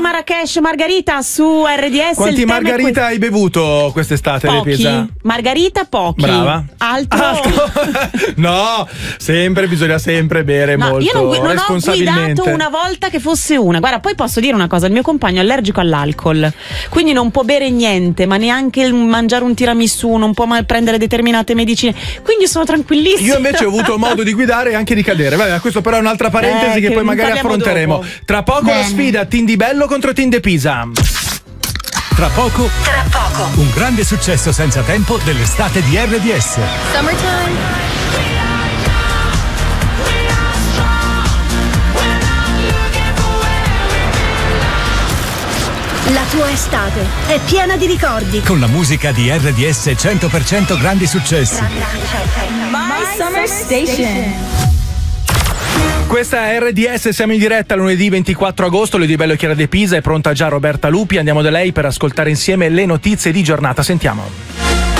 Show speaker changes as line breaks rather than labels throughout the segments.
Marrakesh, Margarita su RDS.
Quanti Margarita hai bevuto quest'estate?
Pochi. Margarita pochi.
Brava.
Altro.
No, bisogna sempre bere molto.
Io non ho
responsabilmente.
guidato una volta che fosse una. Guarda, poi posso dire una cosa: il mio compagno è allergico all'alcol, quindi non può bere niente, ma neanche mangiare un tiramisù, non può mai prendere determinate medicine. Quindi sono tranquillissima.
Io invece ho avuto modo di guidare e anche di cadere. Vabbè, questo però è un'altra parentesi che poi magari affronteremo.
Dopo.
Tra poco la sfida Team Di Bello contro Team De Pisa.
Tra poco, un grande successo senza tempo dell'estate di RDS.
Summertime.
La tua estate è piena di ricordi.
Con la musica di RDS 100% grandi successi.
My Summer Station.
Questa è RDS, siamo in diretta lunedì 24 agosto, Lady Bello e Chiara De Pisa, è pronta già Roberta Lupi, andiamo da lei per ascoltare insieme le notizie di giornata, sentiamo.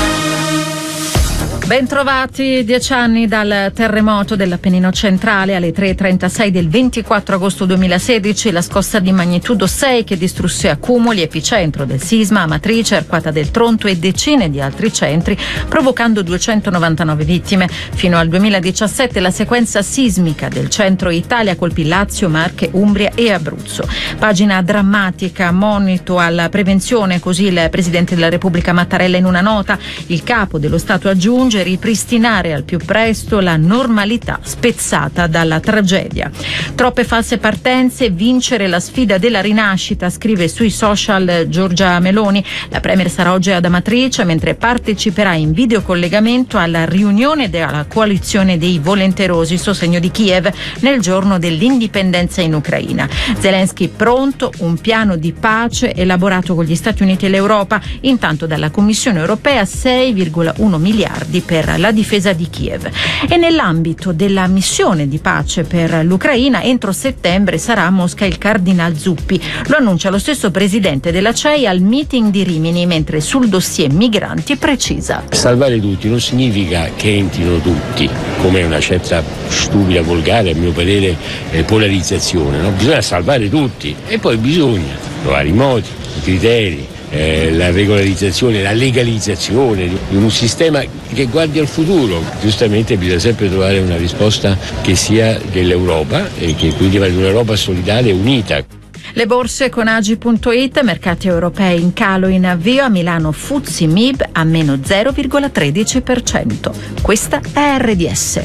Bentrovati, 10 anni dal terremoto dell'Appennino centrale. Alle 3:36 del 24 agosto 2016, la scossa di magnitudo 6 che distrusse accumuli, epicentro del sisma, Amatrice, Arquata del Tronto e decine di altri centri, provocando 299 vittime. Fino al 2017 la sequenza sismica del centro Italia colpì Lazio, Marche, Umbria e Abruzzo. Pagina drammatica, monito alla prevenzione, così il Presidente della Repubblica Mattarella in una nota. Il Capo dello Stato aggiunge: ripristinare al più presto la normalità spezzata dalla tragedia. Troppe false partenze, vincere la sfida della rinascita, scrive sui social Giorgia Meloni. La premier sarà oggi ad Amatrice, mentre parteciperà in videocollegamento alla riunione della coalizione dei volenterosi sostegno di Kiev nel giorno dell'indipendenza in Ucraina. Zelensky pronto, un piano di pace elaborato con gli Stati Uniti e l'Europa. Intanto dalla Commissione europea 6,1 miliardi per la difesa di Kiev. E nell'ambito della missione di pace per l'Ucraina, entro settembre sarà a Mosca il Cardinal Zuppi. Lo annuncia lo stesso presidente della CEI al meeting di Rimini, mentre sul dossier migranti precisa:
salvare tutti non significa che entrino tutti, come una certa stupida, volgare, a mio parere, polarizzazione, no? Bisogna salvare tutti e poi bisogna trovare i modi, i criteri, la regolarizzazione, la legalizzazione di un sistema che guardi al futuro. Giustamente bisogna sempre trovare una risposta che sia dell'Europa e che quindi vada un'Europa solidale e unita.
Le borse con Agi.it, mercati europei in calo in avvio. A Milano FTSE MIB a meno 0,13%. Questa è RDS.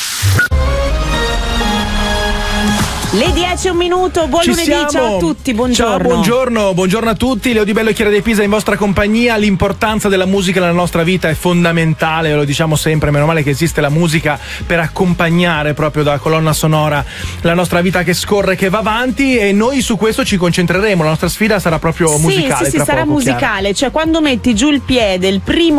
Le 10 e un minuto, buon lunedì, ciao a tutti, buongiorno.
Ciao, buongiorno a tutti, Leo Di Bello e Chiara De Pisa in vostra compagnia. L'importanza della musica nella nostra vita è fondamentale, lo diciamo sempre, meno male che esiste la musica per accompagnare proprio da colonna sonora la nostra vita che scorre, che va avanti, e noi su questo ci concentreremo, la nostra sfida sarà proprio musicale.
Sì, sarà musicale, cioè quando metti giù il piede il primo